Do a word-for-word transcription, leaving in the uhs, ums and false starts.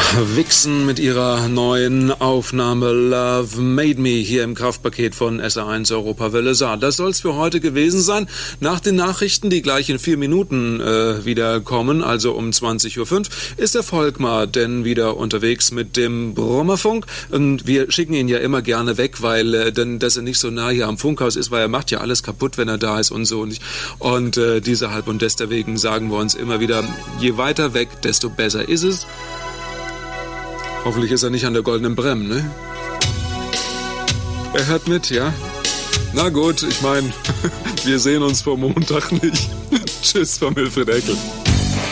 Vixen mit ihrer neuen Aufnahme Love Made Me hier im Kraftpaket von S R eins Europawelle Saar. Das soll's für heute gewesen sein. Nach den Nachrichten, die gleich in vier Minuten äh, wieder kommen, also um zwanzig Uhr fünf, ist der Volkmar denn wieder unterwegs mit dem Brummerfunk. Und wir schicken ihn ja immer gerne weg, weil äh, denn, dass er nicht so nah hier am Funkhaus ist, weil er macht ja alles kaputt, wenn er da ist und so. Und, und äh, deshalb und deswegen sagen wir uns immer wieder, je weiter weg, desto besser ist es. Hoffentlich ist er nicht an der Goldenen Brem, ne? Er hört mit, ja? Na gut, ich meine, wir sehen uns vor Montag nicht. Tschüss von Wilfried Eckel.